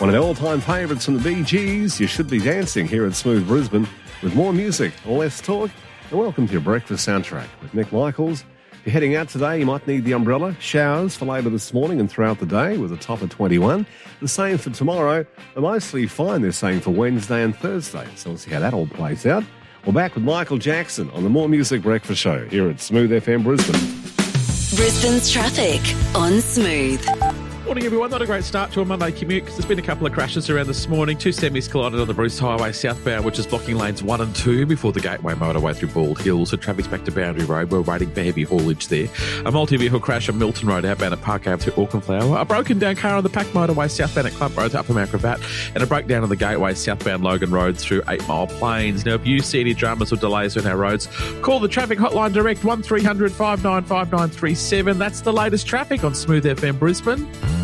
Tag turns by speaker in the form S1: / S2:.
S1: One of the all-time favourites from the Bee Gees, You Should Be Dancing here at Smooth Brisbane with more music, less talk. And welcome to your breakfast soundtrack with Nick Michaels. If you're heading out today, you might need the umbrella. Showers for later this morning and throughout the day with a top of 21. The same for tomorrow. But mostly fine, they're saying, for Wednesday and Thursday. So we'll see how that all plays out. We're back with Michael Jackson on the More Music Breakfast Show here at Smooth FM Brisbane.
S2: Brisbane's traffic on Smooth.
S3: Morning, everyone. Not a great start to a Monday commute because there's been a couple of crashes around this morning. Two semis collided on the Bruce Highway southbound, which is blocking lanes 1 and 2 before the Gateway motorway through Bald Hills. So traffic's back to Boundary Road. We're waiting for heavy haulage there. A multi-vehicle crash on Milton Road outbound at Park Ave through Aucklandflower. A broken down car on the Pack motorway southbound at Clump Road to Upper Mount Gravatt. And a breakdown on the Gateway southbound Logan Road through 8 Mile Plains. Now, if you see any dramas or delays on our roads, call the traffic hotline direct 1300 595 937. That's the latest traffic on Smooth FM Brisbane.